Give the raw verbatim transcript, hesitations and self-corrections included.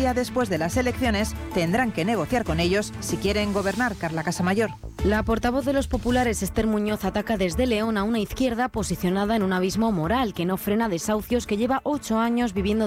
día después de las elecciones, tendrán que negociar con ellos si quieren gobernar. Carla Casamayor. La portavoz de los populares, Esther Muñoz, ataca desde León a una izquierda posicionada en un abismo moral que no frena desahucios, que lleva ocho años viviendo